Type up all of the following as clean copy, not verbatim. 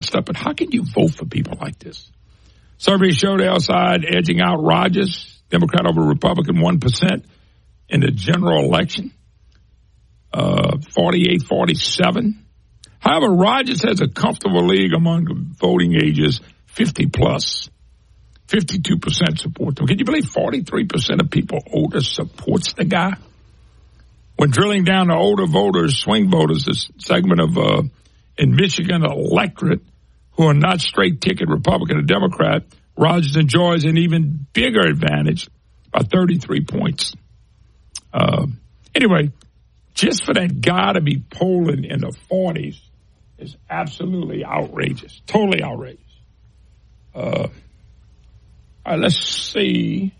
stuff, but how can you vote for people like this? Surveys show the outside edging out Rogers, Democrat over Republican, 1% in the general election, 48-47. However, Rogers has a comfortable lead among voting ages 50-plus. 52% support them. Can you believe 43% of people older supports the guy? When drilling down to older voters, swing voters, this segment of in Michigan electorate who are not straight ticket Republican or Democrat, Rogers enjoys an even bigger advantage by 33 points. Anyway, just for that guy to be polling in the 40s is absolutely outrageous. Totally outrageous. All right, let's see.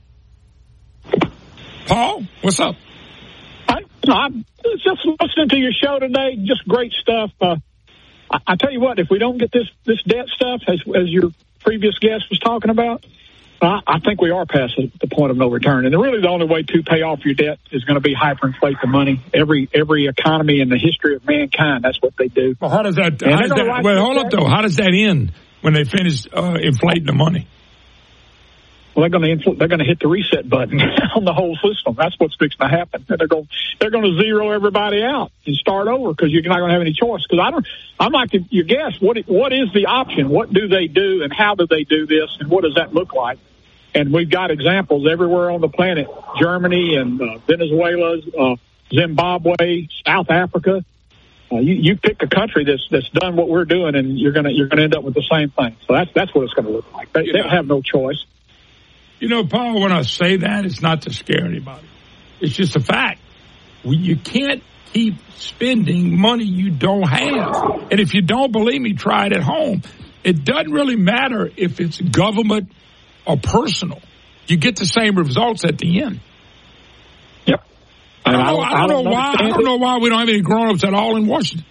Paul, what's up? I'm just listening to your show today. Just great stuff. I tell you what, if we don't get this debt stuff, as your previous guest was talking about, I think we are past the point of no return. And really the only way to pay off your debt is going to be hyperinflate the money. Every economy in the history of mankind, that's what they do. Well, how does that hold up, though. How does that end when they finish inflating the money? Well, they're going to hit the reset button on the whole system. That's what's fixing to happen. They're going to zero everybody out and start over because you're not going to have any choice. Because I'm like your guess. What is the option? What do they do, and how do they do this, and what does that look like? And we've got examples everywhere on the planet: Germany and Venezuela, Zimbabwe, South Africa. You pick a country that's done what we're doing, and you're going to end up with the same thing. So that's what it's going to look like. They have no choice. You know, Paul, when I say that, it's not to scare anybody. It's just a fact. You can't keep spending money you don't have. And if you don't believe me, try it at home. It doesn't really matter if it's government or personal. You get the same results at the end. Yep. I don't know why we don't have any grown-ups at all in Washington.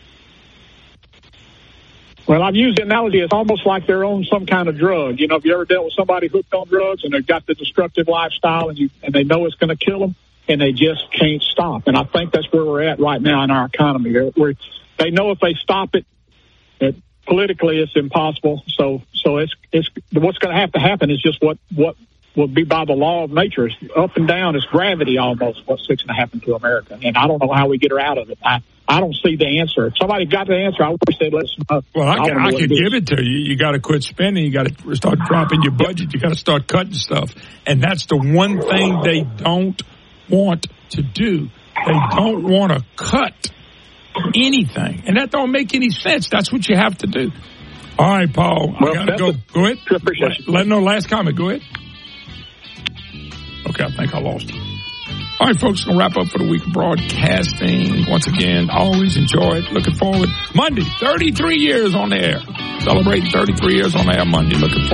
Well, I've used the analogy. It's almost like they're on some kind of drug. You know, have you ever dealt with somebody hooked on drugs and they've got the destructive lifestyle and they know it's going to kill them and they just can't stop? And I think that's where we're at right now in our economy. They know if they stop it, politically it's impossible. So it's what's going to have to happen is just what will be by the law of nature. It's up and down. It's gravity almost what's fixing to happen to America. And I don't know how we get her out of it. I don't see the answer. If somebody got the answer, I wish they'd let us know. Well, I can give it to you. You got to quit spending. You got to start dropping your budget. You got to start cutting stuff. And that's the one thing they don't want to do. They don't want to cut anything. And that don't make any sense. That's what you have to do. All right, Paul. Well, I got to go. Go ahead. Appreciate it. Let know last comment. Go ahead. Okay, I think I lost it. All right, folks, going to wrap up for the week of broadcasting. Once again, always enjoy it. Looking forward. Monday, 33 years on the air. Celebrating 33 years on the air Monday. Looking forward.